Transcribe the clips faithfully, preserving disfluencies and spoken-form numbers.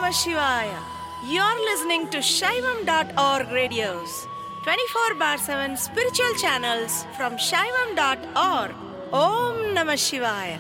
Namah Shivaya. You're listening to Shaivam dot org radios, twenty-four bar seven spiritual channels from Shaivam dot org. Om Namah Shivaya.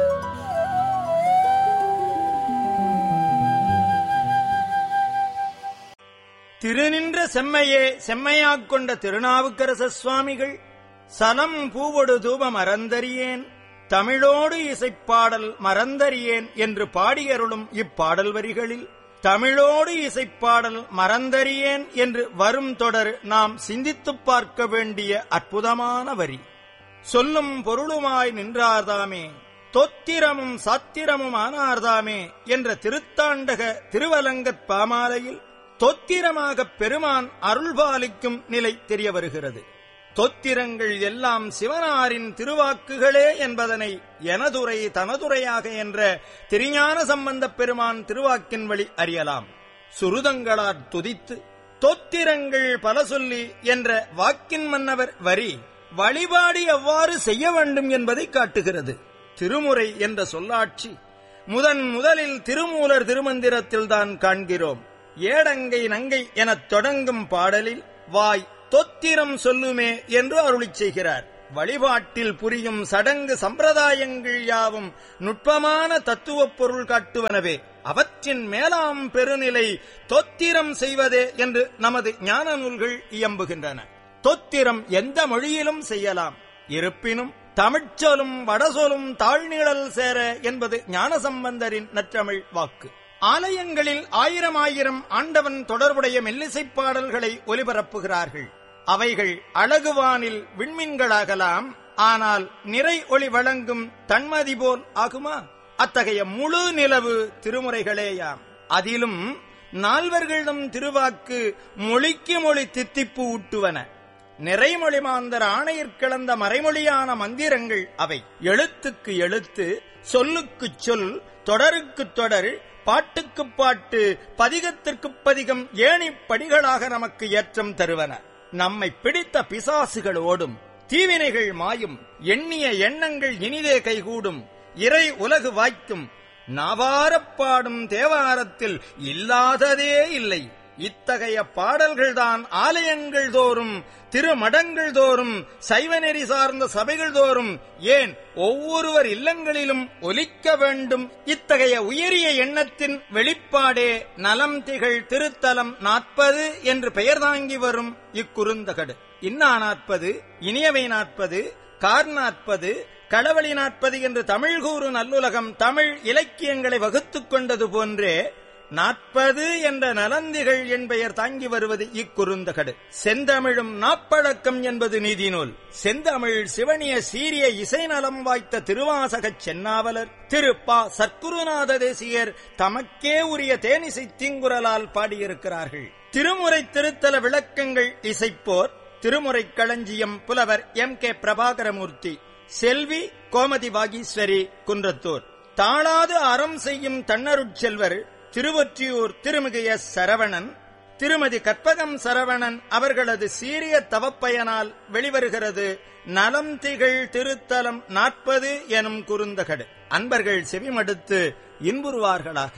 திருநின்ற செம்மையே செம்மையாக் கொண்ட திருநாவுக்கரச சுவாமிகள் சலம் பூவொடு தூப மறந்தறியேன் தமிழோடு இசைப்பாடல் மறந்தறியேன் என்று பாடியருளும் இப்பாடல் வரிகளில் தமிழோடு இசைப்பாடல் மறந்தறியேன் என்று வரும் தொடர் நாம் சிந்தித்துப் பார்க்க வேண்டிய அற்புதமான வரி. சொல்லும் பொருளுமாய் நின்றார்தாமே, தொத்திரமும் சாத்திரமும் ஆனார்தாமே என்ற திருத்தாண்டக திருவலங்கத் பாமாலையில் தொத்திரமாகப் பெருமான் அருள்பாலிக்கும் நிலை தெரிய வருகிறது. தொத்திரங்கள் எல்லாம் சிவனாரின் திருவாக்குகளே என்பதனை எனதுரை தனதுரையாக என்ற திருஞான சம்பந்தப் பெருமான் திருவாக்கின் வழி அறியலாம். சுருதங்களாற் துதித்து தொத்திரங்கள் பல சொல்லி என்ற வாக்கின் மன்னவர் வரி வழிபாடு எவ்வாறு செய்ய வேண்டும் என்பதை காட்டுகிறது. திருமுறை என்ற சொல்லாட்சி முதன் முதலில் திருமூலர் திருமந்திரத்தில்தான் காண்கிறோம். ஏடங்கை நங்கை எனத் தொடங்கும் பாடலில் வாய் தொத்திரம் சொல்லுமே என்று அருளிச் செய்கிறார். வழிபாட்டில் புரியும் சடங்கு சம்பிரதாயங்கள் யாவும் நுட்பமான தத்துவப் பொருள் காட்டுவனவே. அவற்றின் மேலாம் பெருநிலை தொத்திரம் செய்வதே என்று நமது ஞான நூல்கள் இயம்புகின்றன. தொத்திரம் எந்த மொழியிலும் செய்யலாம். இருப்பினும் தமிழ்ச்சொலும் வடசொலும் தாழ்நிழல் சேர என்பது ஞானசம்பந்தரின் நற்றமிழ் வாக்கு. ஆலயங்களில் ஆயிரம் ஆயிரம் ஆண்டவன் தொடர்புடைய மெல்லிசைப் பாடல்களை ஒலிபரப்புகிறார்கள். அவைகள் அழகுவானில் விண்மீன்களாகலாம். ஆனால் நிறை ஒளி வழங்கும் தன்மதி போல் ஆகுமா? அத்தகைய முழு நிலவு திருமுறைகளேயாம். அதிலும் நால்வர்களிடம் திருவாக்கு மொழிக்கு மொழி தித்திப்பு ஊட்டுவன. நிறைமொழி மாந்தர் ஆணையிற் கிளந்த மறைமொழியான மந்திரங்கள் அவை. எழுத்துக்கு எழுத்து, சொல்லுக்குச் சொல், தொடருக்குத் தொடர், பாட்டுக்குப் பாட்டு, பதிகத்திற்குப் பதிகம் ஏணிப்படிகளாக நமக்கு ஏற்றம் தருவன. நம்மை பிடித்த பிசாசுகள் ஓடும், தீவினைகள் மாயும், எண்ணிய எண்ணங்கள் இனிதே கைகூடும், இறை உலகு வாய்க்கும், நாவாரப் பாடும் தேவாரத்தில் இல்லாததே இல்லை. இத்தகைய பாடல்கள்தான் ஆலயங்கள் தோறும், திருமடங்கள் தோறும், சைவநெறி சார்ந்த சபைகள் தோறும், ஏன் ஒவ்வொருவர் இல்லங்களிலும் ஒலிக்க வேண்டும். இத்தகைய உயரிய எண்ணத்தின் வெளிப்பாடே நலம் திகழ் திருத்தலம் நாற்பது என்று பெயர் தாங்கி வரும் இக்குறுந்தகடு. இன்னா நாற்பது, இனியவை நாற்பது, கார் நாற்பது, களவழி நாற்பது என்று தமிழ் கூறு நல்லுலகம் தமிழ் இலக்கியங்களை வகுத்துக் கொண்டது போன்றே நாற்பது என்ற நலந்திகள் என்பெயர் தாங்கி வருவது இக்குறுந்தகடு. செந்தமிழும் நாப்பழக்கம் என்பது நீதி நூல். செந்தமிழ் சிவனிய சீரிய இசை நலம் வாய்த்த திருவாசகச் சென்னாவலர் திரு பா சற்குருநாத தேசியர் தமக்கே உரிய தேனிசை தீங்குரலால் பாடியிருக்கிறார்கள். திருமுறை திருத்தல விளக்கங்கள் இசைப்போர் திருமுறை களஞ்சியம் புலவர் எம் கே பிரபாகரமூர்த்தி, செல்வி கோமதி வாகீஸ்வரி குன்றத்தூர். தாளாது அறம் செய்யும் தன்னருட்செல்வர் திருவொற்றியூர் திருமிகு எஸ் சரவணன், திருமதி கற்பகம் சரவணன் அவர்களது சீரிய தவப்பயனால் வெளிவருகிறது நலம் திகழ் திருத்தலம் நாற்பது எனும் குறுந்தகடு. அன்பர்கள் செவிமடுத்து இன்புறுவார்களாக.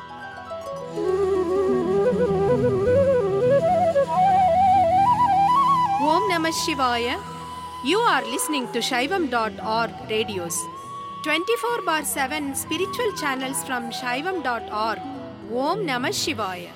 Om Namah Shivaya. You are listening to Shaivam dot org radios, twenty-four bar seven spiritual channels from Shaivam dot org. Om Namah Shivaya.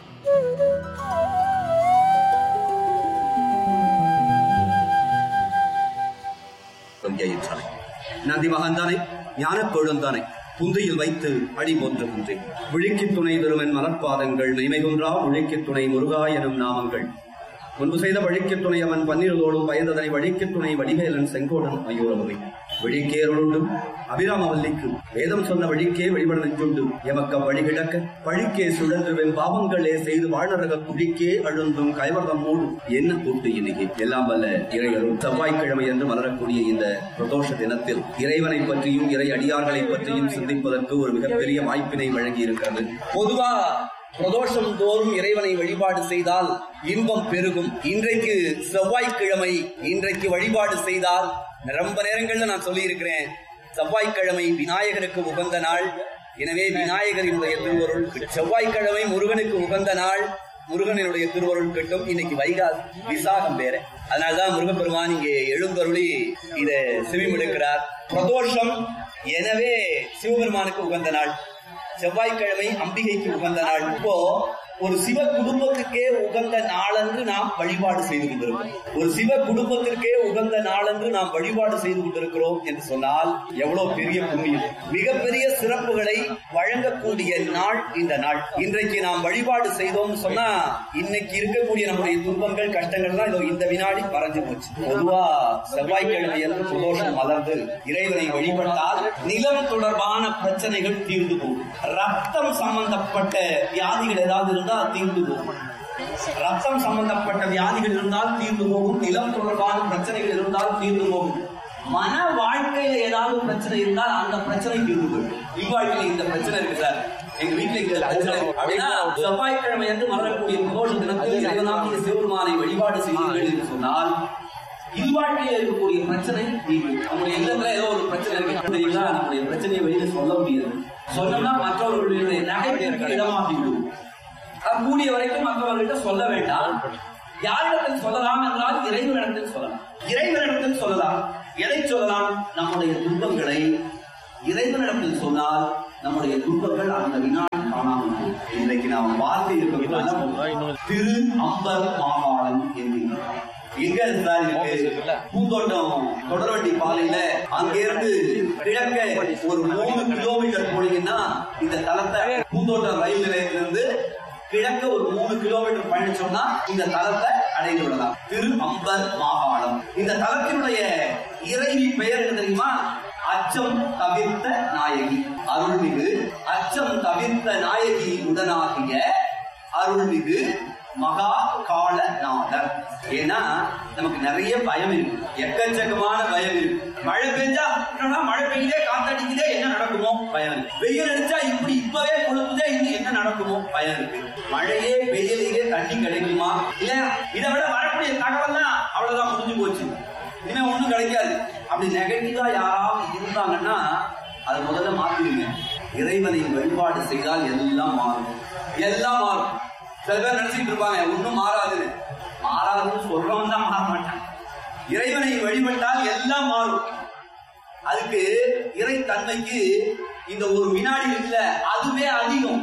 Nandi மகாந்தானை ஞானக் கொழுந்தானை புந்தையில் வைத்து அடி போற்றுகின்றேன். விழிக்குத் துணை தருவன் மலர்பாதங்கள் நெய்மைகுன்றா விழிக்குத் துணை முருகா எனும் நாமங்கள் முன்பு செய்த வழிக்குத் துணை அவன் பன்னிரதோடும் பயந்ததனை வழிக்குத் துணை வடிவேலன் செங்கோடன் மயூரமுவை வழிக்கேருளுண்டும் அபிராமவல்லிக்கு வேதம் சொன்ன வழிக்கே வழிபட நெஞ்சுண்டு எமக்க வழி கிடக்க பழிக்கே சுழன்றுவெம் பாவங்களே செய்து வாழ்நரக குழிக்கே அழுந்தும் கைவர்தம் மூடும் என்ன கூட்டு இன்னைக்கு எல்லாம் வல்ல இறையரும் செவ்வாய்க்கிழமை என்று மலரக்கூடிய இந்த பிரதோஷ தினத்தில் இறைவனை பற்றியும் இறை அடியார்களை பற்றியும் சிந்திப்பதற்கு ஒரு மிகப்பெரிய வாய்ப்பினை வழங்கி இருக்கிறது. பொதுவா பிரதோஷம் தோறும் இறைவனை வழிபாடு செய்தால் இன்பம் பெருகும். இன்றைக்கு செவ்வாய்க்கிழமை, இன்றைக்கு வழிபாடு செய்தால் ரொம்ப நேரங்கள்ல நான் சொல்லி இருக்கிறேன், செவ்வாய்க்கிழமை விநாயகருக்கு உகந்த நாள், எனவே விநாயகரினுடைய திருவருள், செவ்வாய்க்கிழமை முருகனுக்கு உகந்த நாள், முருகனுடைய திருவருள் கிட்டும். இன்னைக்கு வைகாசி விசாகம் வேற, அதனாலதான் முருகப்பெருமான் இங்கே எழுந்தருளி இத செவிமெடுக்கிறார். பிரதோஷம், எனவே சிவபெருமானுக்கு உகந்த நாள். செவ்வாய்க்கிழமை அம்பிகைக்கு உகந்த நாள். இப்போ ஒரு சிவ குடும்பத்துக்கே உகந்த நாளன்று நாம் வழிபாடு செய்து கொண்டிருக்கிறோம். ஒரு சிவ குடும்பத்திற்கே உகந்த நாளன்று நாம் வழிபாடு செய்து கொண்டிருக்கிறோம் என்று சொன்னால் எவ்வளவு பெரிய புண்ணியம், மிகப்பெரிய சிறப்புகளை வழங்கக்கூடிய நாள் இந்த நாள். இன்றைக்கு நாம் வழிபாடு செய்தோம் சொன்னா இன்னைக்கு இருக்கக்கூடிய நம்முடைய துன்பங்கள் கஷ்டங்கள்லாம் இதோ இந்த வினாடி பறந்து போச்சு. பொதுவா செவ்வாய்க்கிழமை என்று பிரதோஷம் மலர்ந்து இறைவனை வழிபட்டால் நிலம் தொடர்பான பிரச்சனைகள் தீர்ந்து போகும். ரத்தம் சம்பந்தப்பட்ட வியாதிகள் ஏதாவது தீர்ந்து போகும். ரத்தம் சம்பந்தப்பட்ட வியாதிகள் இருந்தால் தீர்ந்து போகும். நிலம் தொடர்பான பிரச்சனைகள் இருந்தால் தீர்ந்து போகும். மன வாழ்க்கையில ஏதாவது பிரச்சனை இருந்தால் அந்த பிரச்சனை தீர்ந்து போகும். இவ்வாழ்க்கையில இந்த பிரச்சனை இருக்கு சார், எங்க வீட்டுல இந்த பிரச்சனை அப்படின்னா செவ்வாய்க்கிழமை என்று மலரக்கூடிய பிரதோஷ தினத்தில் இறைவனாகிய சிவபெருமானை வழிபாடு செய்யுங்கள் என்று சொன்னால் இல்வாழ்க்கையில் இருக்கக்கூடிய பிரச்சனை தீர்வு. நம்முடைய இல்லத்துல ஏதோ ஒரு பிரச்சனை இருக்கு தெரியுங்களா, நம்முடைய பிரச்சனையை வெளியில சொல்ல முடியாது. சொன்னோம்னா மற்றவர்களுடைய நகைப்பிற்கு இடமாகி விடுவோம். கூடிய வரைக்கும் மற்றவர்கிட்ட சொல்ல வேண்டாம். யாரிடத்தில் சொல்லலாம் என்றால் இறைவனிடத்தில் சொல்லலாம். இறைவனிடத்தில் சொல்லலாம். எதை சொல்லலாம்? நம்முடைய துன்பங்களை இறைவனிடத்தில் சொன்னால் நம்முடைய துன்பங்கள் அந்த வினாடி காணாமல். இன்றைக்கு நாம் பார்த்து இருக்க திரு அம்பர் மாகாணம் என்கின்றோம். எங்க இருக்கு? பூந்தோட்டம் தொடர்வண்டி பாதையில அங்கிருந்து கிழக்க ஒரு மூணு கிலோமீட்டர் போனீங்கன்னா இந்த தலத்தை பூந்தோட்டம் ரயில் நிலையத்திலிருந்து கிழக்க ஒரு மூணு கிலோமீட்டர் பயணிச்சோம்னா இந்த தலத்தை அடைந்து விடலாம். திரு அம்பர் மாகாணம். இந்த தலத்தினுடைய இறைவி பெயர் என்ன தெரியுமா? அச்சம் தவிர்த்த நாயகி. அருள்மிகு அச்சம் தவிர்த்த நாயகி உடனாகிய அருள்மிகு மகா காலநாதர். ஏன்னா நமக்கு நிறைய பயம் இருக்கு, எக்கச்சக்கமான பயம் இருக்கு. மழை பெஞ்சா மழை பெய்யுதே, காத்தடிக்குதே, என்ன நடக்குமோ பயம் இருக்கு. வெயில் அடிச்சா இப்படி இப்பவே கொழுப்புதே, இன்னும் என்ன நடக்குமோ பயம் இருக்கு. மழையே வெயிலேயே தண்ணி கிடைக்குமா இல்லையா? இதை விட வரக்கூடிய தகவல் தான் அவ்வளவுதான், முடிஞ்சு போச்சு, இனிமே ஒண்ணும் கிடைக்காது. அப்படி நெகட்டிவா யாராவது இருந்தாங்கன்னா அதை முதல்ல மாத்திடுங்க. இறைவனை வழிபாடு செய்தால் எல்லாம் மாறும், எல்லாம் மாறும். சில பேர் நினைச்சிட்டு இருப்பாங்க ஒன்னும் மாறாது, மாறாதுன்னு சொல்றவன் தான் மாற மாட்டான். இறைவனை வழிபட்டால் எல்லாம் மாறும். அதுக்கு இறை தன்மைக்கு இந்த ஒரு வினாடி இல்ல, அதுவே அதிகம்.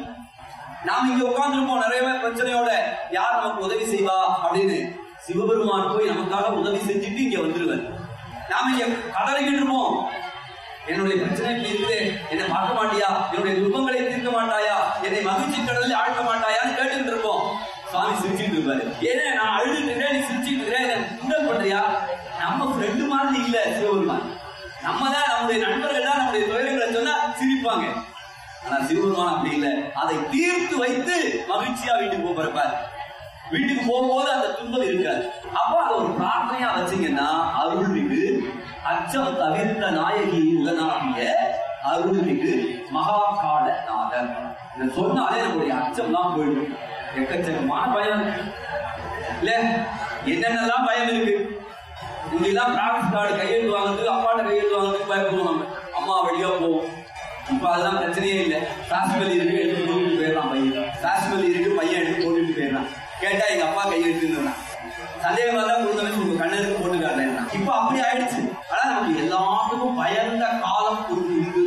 நாம இங்க உட்கார்ந்துருப்போம் நிறைய பிரச்சனையோட, யார் நமக்கு உதவி செய்வா அப்படின்னு. சிவபெருமான் போய் நமக்காக உதவி செஞ்சுட்டு இங்க வந்துருவார். நாம இங்க கதறிக்கிட்டு இருப்போம், என்னுடைய பிரச்சனை இருக்குது, என்னை பார்க்க மாட்டியா, என்னுடைய துன்பங்களை தீர்க்க மாட்டாயா, என்னை மகிழ்ச்சி கடலில் ஆழ்த்த மாட்டாயான்னு கேட்டுக்கிட்டு இருப்போம். சுவாமி சிரிச்சுட்டு இருப்பாரு. ஏன்னா நான் அழுதுட்டு இருக்கேன், நீ சிரிச்சுட்டு இருக்கிறேன், கிண்டல் பண்றியா? நம்ம ஃப்ரெண்டு மாதிரி இல்ல சிவபெருமான். நம்ம தான் நம்முடைய நண்பர்கள் தான் நம்முடைய துயரங்களை சொன்னா சிரிப்பாங்க. ஆனா சிவபெருமான் அப்படி இல்லை, அதை தீர்த்து வைத்து மகிழ்ச்சியா வீட்டுக்கு போறப்பாரு. வீட்டுக்கு போகும்போது அந்த துன்பம் இருக்காது. அப்போ அதை ஒரு பிரார்த்தனையா வச்சீங்கன்னா அருள்மிகு அச்சம் தவிர்த்த நாயகி உடனாகிய அருள்மிகு மகாகால நாதர். இதை சொன்னாலே நம்முடைய அச்சம் தான் போயிடும். எக்கச்சக்கமான பயம் இல்ல, என்னென்னலாம் பயம் இருக்கு. இங்கெல்லாம் டிராபிக் கார்டு கையெழுத்து வாங்குறதுக்கு, அப்பாட்ட கையெழுத்து வாங்குறதுக்கு பயப்படுவோம். நம்ம அம்மா வழியா போவோம். இப்ப அதெல்லாம் பிரச்சனையே இல்லை. சாஸ்பெல் இருக்கு, எடுத்து போட்டுட்டு போயிடலாம் பையன். சாஸ்பெல் இருக்கு, பையன் எடுத்து போட்டுட்டு போயிடலாம். கேட்டா எங்க அப்பா கையெழுத்துன்னு சந்தேகமா தான் கொடுத்தவங்க உங்க கண்ணனுக்கு போட்டுக்காரு. இப்ப அப்படி ஆயிடுச்சு. ஆனா நமக்கு எல்லாத்துக்கும் பயந்த காலம் ஒரு இருக்கு.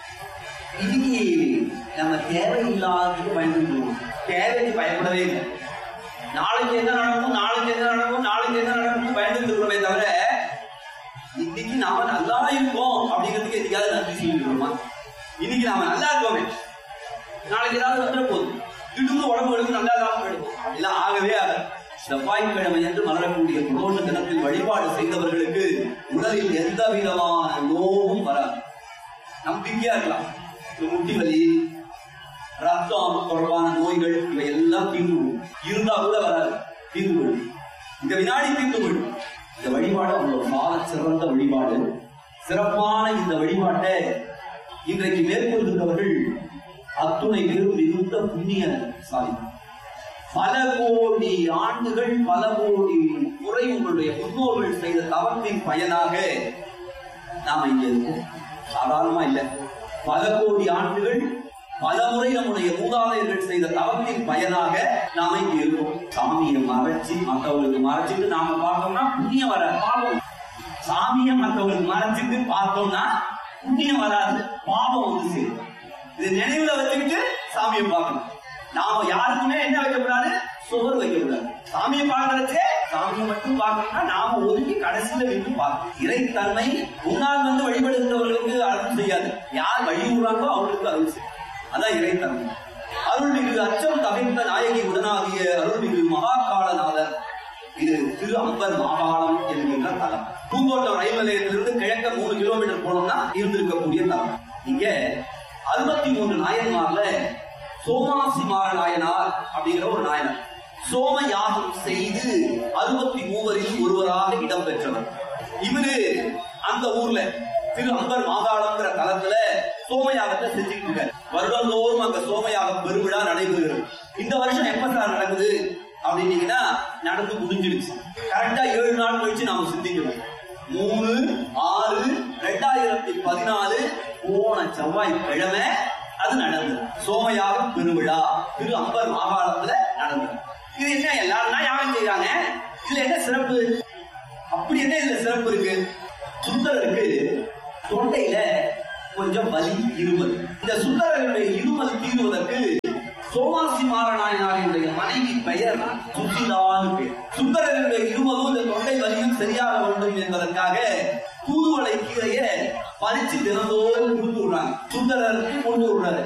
இன்னைக்கு நம்ம தேவையில்லாததுக்கு பயந்துருக்கோம். தேவைக்கு பயப்படவே இல்லை. நாளைக்கு என்ன நடக்கும், நாளைக்கு என்ன நடக்கும், நாளைக்கு என்ன நடக்கும் பயந்துட்டு இருக்கிறோமே தவிர இன்னைக்கு நாம நல்லா இருக்கோம் அப்படிங்கிறதுக்கு எதுக்காவது நன்றி செய்யணுமா? இன்னைக்கு நாம நல்லா இருக்கோமே, நாளைக்கு ஏதாவது வந்துட போகுது, திடீர்னு உடம்புகளுக்கு நல்லா இல்லாம போயிடுவோம். அப்படிலாம் ஆகவே ஆக செவ்வாய்க்கிழமை என்று மலரக்கூடிய பிரதோஷ தினத்தில் வழிபாடு செய்தவர்களுக்கு உடலில் எந்த விதமான நோவும் வராது. நம்பிக்கையா இருக்கலாம். முட்டி வலி, ரத்தம் தொடர்பான நோய்கள் இவை எல்லாம் தீர்ந்து இருந்தா கூட வராது, தீர்ந்து கொள்ளும். இந்த வினாடி தீர்ந்து கொள்ளும். இந்த வழிபாடு அவங்களோட சால சிறந்த வழிபாடு. சிறப்பான இந்த வழிபாட்டை இன்றைக்கு மேற்கொண்டிருந்தவர்கள் அத்துணை பேரும் மிகுந்த புண்ணிய சாலி. பல கோடி ஆண்டுகள், பல கோடி முறை உங்களுடைய முன்னோர்கள் செய்த தவத்தின் பயனாக நாம இங்க இருக்கோம். சாதாரணமா இல்லை. பல கோடி ஆண்டுகள் பலமுறை நம்முடைய மூதாதையர்கள் செய்த தவத்தின் பயனாக நாம இங்க இருக்கோம். சாமியை மறைச்சு மற்றவங்களுக்கு மறைச்சிட்டு நாம பார்த்தோம்னா புண்ணியம் வர பாவம். சாமியை மற்றவங்களுக்கு மறைச்சிட்டு பார்த்தோம்னா புண்ணியம் வராது, பாவம் வந்து சேரும். இது நினைவுல வச்சுக்கிட்டு சாமியை பார்க்கணும். நாம யாருக்குமே என்ன வைக்கக்கூடாது, சுவர் வைக்கக்கூடாது. சாமியை பார்க்கறச்சே சாமியை மட்டும் பார்க்கணும்னா நாம ஒதுக்கி கடைசியில வைத்து பார்க்கணும். இறைத்தன்மை முன்னால் வந்து வழிபடுகிறவர்களுக்கு அருள் செய்யாது, யார் வழி விடுறாங்களோ அவர்களுக்கு அருள் செய்யும். அதான் இறைத்தன்மை. அருள்மிகு அச்சம் தவிர்த்த நாயகி உடனாகிய அருள்மிகு மகாகாலநாதர் இது திரு அம்பர் மாகாணம் என்கின்ற தலம். பூங்கோட்டம் ரயில் நிலையத்திலிருந்து கிழக்க மூணு கிலோமீட்டர் போனோம்னா இருந்திருக்கக்கூடிய தலம். இங்க அறுபத்தி மூன்று நாயன்மார்ல சோமாசி மாற நாயனார் அப்படிங்கிற ஒரு நாயனார் சோம யாகம் செய்து அறுபத்தி மூவரில் ஒருவராக இடம் பெற்றவர். இவரு அந்த ஊர்ல திரு அம்பர் மாகாணம்ங்கிற தலத்துல சோமயாகத்தை செஞ்சுட்டு இருக்காரு. வருடந்தோறும் அங்க சோமயாகம் பெருவிழா நடைபெறுகிறது. இந்த வருஷம் எப்ப சார் நடக்குது அப்படின்னீங்கன்னா நடந்து முடிஞ்சிருச்சு. கரெக்டா ஏழு நாள் கழிச்சு நாம சிந்திக்கணும். மூணு ஆறு ரெண்டாயிரத்தி பதினாலு போன செவ்வாய்க்கிழமை அது நடந்தது. சோமயாகம் பெருவிழா திரு அம்பர் மாகாணத்துல நடந்தது. இது என்ன எல்லாரும் தான் யாகம் செய்யறாங்க, இதுல என்ன சிறப்பு? அப்படி என்ன இதுல சிறப்பு இருக்கு? சுந்தரருக்கு தொண்டையில கொஞ்சம் வலி இருமல். இந்த சுந்தரனுடைய இருமல் தீர்வதற்கு சோமாசி மாறநாயனாருடைய மனைவி பெயர் சுசிலான்னு பேர். சுந்தரனுடைய இருமலும் இந்த தொண்டை வலியும் சரியாக வேண்டும் என்பதற்காக தூதுவளை கீரையை பறிச்சு தினந்தோறும் கொடுத்து விடுறாங்க. சுந்தரருக்கு கொண்டு விடுறாரு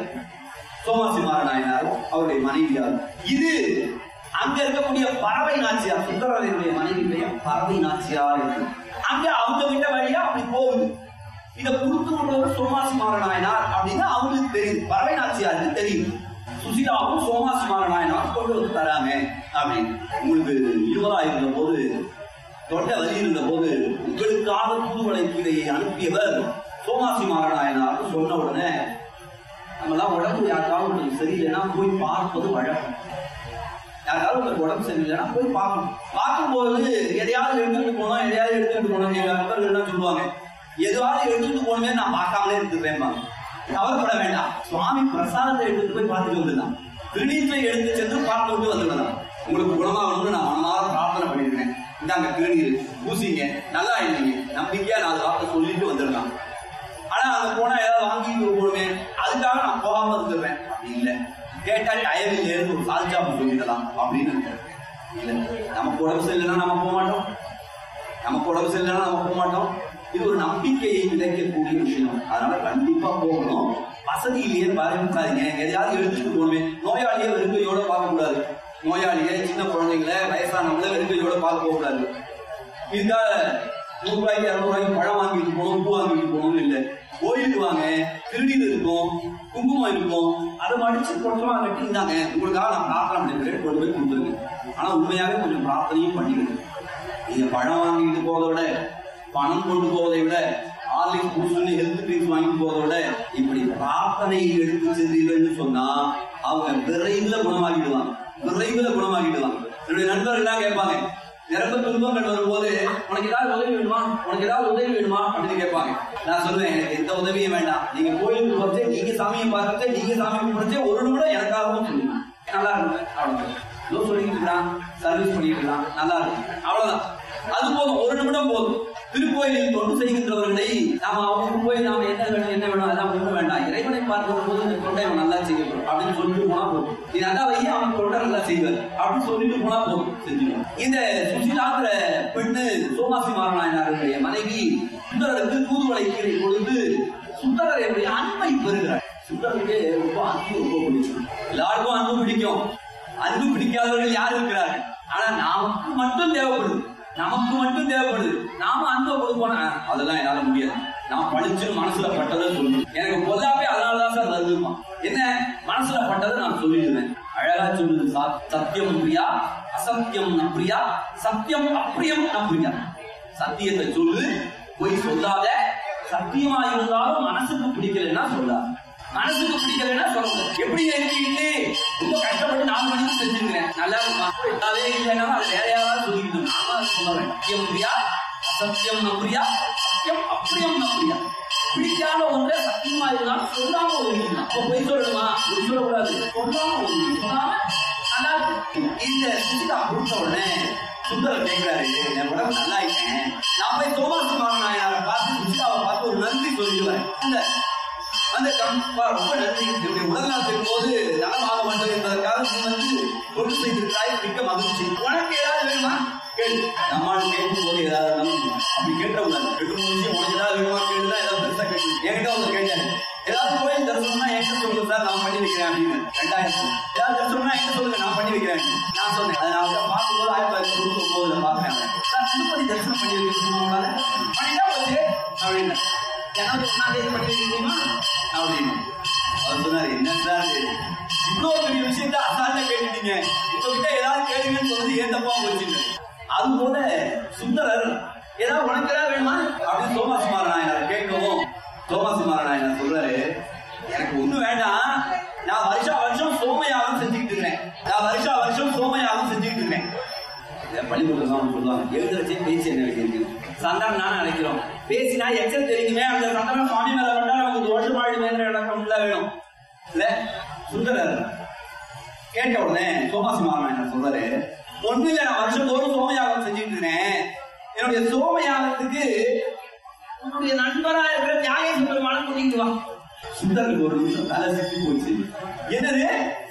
சோமாசி மாறநாயனாரும் அவருடைய மனைவியாரும். இது அங்க இருக்கக்கூடிய பறவை நாச்சியார், சுந்தரனுடைய மனைவி பெயர் பறவை நாச்சியார் என்று. அங்க அவங்க விட்ட வழியா அப்படி போகுது. இதை கொடுத்து விடுறவர் சோமாசி மாறநாயனார் அப்படின்னு அவங்களுக்கு தெரியுது, பறவை நாச்சியாருக்கு தெரியும். சுசிலாவும் சோமாசி மாறநாயனார் கொண்டு வந்து தராங்க அப்படின்னு. உங்களுக்கு இருபதா இருந்த போது, தொண்டை வலி இருந்த போது உங்களுக்காக தூதுவளை கீரையை அனுப்பியவர் சோமாசி மாறநாயனார் சொன்ன உடனே நம்ம எல்லாம் உடம்பு யாருக்காவது உங்களுக்கு சரியில்லைன்னா போய் பார்ப்பது வழக்கம். யாராவது உங்களுக்கு உடம்பு சரியில்லைன்னா போய் பார்க்கணும். பார்க்கும்போது எதையாவது எடுத்துட்டு போனோம் எதையாவது எடுத்துட்டு போனோம் எங்க நண்பர்கள் என்ன சொல்லுவாங்க, எதுவாவது எடுத்துட்டு போனமே நான் பார்க்காமலே இருந்துருவேன். கவலைப்பட வேண்டாம், சுவாமி பிரசாதத்தை எடுத்துட்டு போய் பார்த்துட்டு வந்துடலாம். திருநீற்றை எடுத்து சென்று பார்த்து விட்டு வந்துடலாம். உங்களுக்கு குணமாகணும்னு நான் மனமார பிரார்த்தனை பண்ணிருக்கேன். இந்தாங்க திருநீர் பூசிங்க, நல்லா இல்லைங்க, நம்பிக்கையா நாலு வார்த்தை சொல்லிட்டு வந்துடலாம். ஆனா அங்க போனா ஏதாவது வாங்கிட்டு போடுமே, அதுக்காக நான் போகாம இருந்துருவேன். அப்படி இல்லை, கேட்டா டயரில் இருந்து ஒரு சால்ஜாப்பு சொல்லிடலாம் அப்படின்னு இல்லை. நமக்கு உடம்பு சரியில்லைன்னா நம்ம போக மாட்டோம், நமக்கு உடம்பு சரியில்லைன்னா நம்ம போக மாட்டோம். இது ஒரு நம்பிக்கையை விதைக்கக்கூடிய விஷயம். அதனால கண்டிப்பா போகணும். வசதியிலேயே பாருக்காதீங்க, எதையாவது எடுத்துட்டு போகணுமே. நோயாளியை வெறுக்கையோட பார்க்க கூடாது. நோயாளியை, சின்ன குழந்தைங்களை, வயசானவங்களை வெறுக்கையோட பார்க்க போக கூடாது. இதுக்காக நூறு ரூபாய்க்கு இருநூறு ரூபாய்க்கு பழம் வாங்கிட்டு போகணும், பூ வாங்கிட்டு போகணும்னு இல்லை. கோயிலுக்கு வாங்க, திருநீர் இருக்கும், குங்குமம் இருக்கும், அதை மடிச்சு கொஞ்சமா கட்டி இருந்தாங்க உங்களுக்காக நான் பிரார்த்தனை பண்ணிருக்கேன், கொண்டு போய் கொடுத்துருங்க. ஆனா உண்மையாவே கொஞ்சம் பிரார்த்தனையும் பண்ணிடுங்க. நீங்க பழம் வாங்கிட்டு போறதை விட, பணம் கொண்டு போவதை விட, ஆன்லைன் பூசுன்னு ஹெல்த் ட்ரிங்க்ஸ் வாங்கிட்டு போவதை விட இப்படி பிரார்த்தனை எடுத்து சென்றீங்கன்னு சொன்னா அவங்க விரைவில் குணமாகிடுவாங்க, விரைவில் குணமாகிடுவாங்க. என்னுடைய நண்பர்கள் எல்லாம் கேட்பாங்க, நிரம்ப துன்பங்கள் வரும்போது உனக்கு ஏதாவது உதவி வேணுமா, உனக்கு ஏதாவது உதவி வேணுமா அப்படின்னு கேட்பாங்க. நான் சொல்லுவேன், எனக்கு எந்த உதவியும் வேண்டாம். நீங்க கோயிலுக்கு போச்சே, நீங்க சாமியை பார்க்கறதே, நீங்க சாமி கும்பிடுச்சே, ஒரு நிமிடம் எனக்காகவும் சொல்லுங்க, நல்லா இருக்கும். அவ்வளவு சொல்லிட்டு இருக்கான், சர்வீஸ் பண்ணிட்டு இருக்கான், நல்லா இருக்கும், அவ்வளவுதான். அது போதும், ஒரு நிமிடம் போதும். திருக்கோயிலில் தொண்டு செய்கின்றவர்களை நாம அவங்க போய் நாம என்ன வேணும் என்ன வேணும் அதெல்லாம் ஒண்ணு வேண்டாம். இறைவனை பார்க்கிற போது இந்த தொண்டை அவன் நல்லா செய்யணும் அப்படின்னு சொல்லிட்டு போனா போதும். நீ நல்லா வைய அவன் தொண்டை நல்லா செய்வார் அப்படின்னு சொல்லிட்டு போனா போதும், செஞ்சுக்கணும். இந்த சுசிலாங்கிற பெண்ணு சோமாசி மாறநாயனாருடைய மனைவி சுந்தரருக்கு தூதுவளை கீரை கொடுத்து சுந்தரருடைய அன்பை பெறுகிறார். சுந்தரருக்கு ரொம்ப அன்பு ரொம்ப பிடிக்கும். எல்லாருக்கும் அன்பு பிடிக்கும். அன்பு பிடிக்காதவர்கள் யார் இருக்கிறார்கள்? ஆனா நமக்கு மட்டும் தேவைப்படுது, நமக்கு மட்டும் தேவைப்படுது. நாம அன்பை கொடுப்போம், அதெல்லாம் என்னால முடியாது. நான் படிச்சு மனசுல பட்டதை சொல்லணும். எனக்கு பொல்லாப்பே அதனாலதான் சார் வருதுமா. என்ன மனசுல பட்டதை நான் சொல்லிடுவேன். அழகா சொல்லுது, சத்தியம் பிரியா அசத்தியம் நப்பிரியா, சத்தியம் அப்பிரியம் நப்பிரியா. சத்தியத்தை சொல்லு, போய் சொல்லாத. சத்தியமா இருந்தாலும் மனசுக்கு பிடிக்கலன்னா சொல்லாத, மனசுக்கு பிடிக்கலன்னா சொல்லுங்க. எப்படி இருக்கீங்க, ரொம்ப கஷ்டப்பட்டு நாலு மணிக்கு செஞ்சிருக்கிறேன், நல்லா இருக்குமா, அதே இல்லைனாலும் அது வேற யாராவது சொல்லிக்கிட்டு நாம சொல்லுவேன். சத்தியம் பிரியா அசத்தியம் நம்பியா, சத்தியம் அப்பிரியம் நம்பியா. பிடிக்காத ஒன்றை சத்தியமா இருந்தாலும் சொல்லாம ஒதுங்கிடலாம். அப்ப போய் சொல்லணுமா, இந்த சுசிதா கொடுத்த உடனே சுந்தரர் கேட்கிறாரு, என் உடம்பு நல்லா இருக்கேன், நான் போய் சோமாசு நாயனாரை பார்த்து சுசிதாவை பார்த்து ஒரு நன்றி சொல்லிடுவேன். அந்த அந்த கம்பா ரொம்ப நன்றி, என்னுடைய உடல் நலத்தின் போது நலமாக வேண்டும் என்பதற்காக நீ வந்து கொண்டு செய்திருக்கிறாய், மிக்க மகிழ்ச்சி. உனக்கு ஏதாவது வேணுமா கேள்வி. நம்மால் கேட்கும் போது ஏதாவது அப்படி கேட்டவங்க ரெண்டு மூணு விஷயம் உனக்கு ஏதாவது வேணுமா கேட்டுதான் ஏதாவது பெருசா கேட்டு என்கிட்ட அவங்க கேட்டாரு, ஏதாவது கோயில் தரிசனம்னா என்கிட்ட சொல்லுங்க சார், நான் பண்ணி வைக்கிறேன் அப்படின்னு. ரெண்டாயிரம் ஏதாவது தரிசனம்னா என்கிட்ட சொல்லுங்க, நான் பண்ணி வைக்கிறேன். நான் சொன்னேன், அதை நான் பார்க்கும்போது ஆயிரத்தி தொள்ளாயிரத்தி தொண்ணூத்தி ஒன்பதுல பார்த்தேன். சார் திருப்பதி தரிசனம் பண்ணி வைக்க சொன்னால பண்ணிட்டா போச்சு அப்படின்னு. ஏதாவது ஒன்னாம் தேதி பண்ணி வைக்கிறீங்களா அப்படின்னு அவர் சொன்னாரு. என்ன சார் இவ்வளவு பெரிய விஷயத்த அசால்ட்டா கேட்டுட்டீங்க, உங்ககிட்ட ஏதாவது கேளுங்கன்னு சொல்றது ஏன் தப்பா போச்சுங்க. அது போல சுந்தரர் ஏதாவது உனக்கு ஏதாவது வேணுமா அப்படின்னு சோமாசுமார நாயனாரை கேட்கவும் சோமாசுமார நாயனார் சொல்றாரு, எனக்கு ஒண்ணு வேண்டாம், நான் வருஷா வருஷம் சோமயாகம் செஞ்சுக்கிட்டு இருக்கேன், நான் வருஷா வருஷம் சோமயாகம் செஞ்சுக்கிட்டு இருக்கேன். பள்ளிக்கூடம் சொல்லுவாங்க, எழுதுறச்சே பேச்சு என்ன வைக்கிறது சந்தானம் நான் நினைக்கிறோம், பேசினா எக்ஸல் தெரியுமே, அந்த சந்தானம் சுவாமி மேல வந்தா நமக்கு தோஷம் ஆயிடுவேங்கிற இடம் உள்ள வேணும் இல்ல. சுந்தரர் கேட்ட உடனே சோமாசுமார என்ன சொல்றாரு, ஒண்ணு இல்ல, நான் வருஷம் தோறும் சோமயாகம் செஞ்சுட்டு இருக்கேன், என்னுடைய சோமயாகத்துக்கு உன்னுடைய நண்பரா இருக்கிற தியாகேஸ்வர பெருமாளை கூட்டிட்டு வா. சுந்தருக்கு ஒரு நிமிஷம் தலை சிக்கி போச்சு. என்னது